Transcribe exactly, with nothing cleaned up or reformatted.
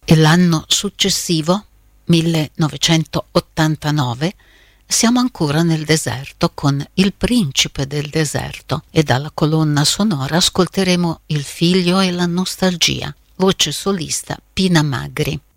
E l'anno successivo, millenovecentottantanove, siamo ancora nel deserto con Il principe del deserto e dalla colonna sonora ascolteremo Il figlio e la nostalgia, voce solista Pina Magri.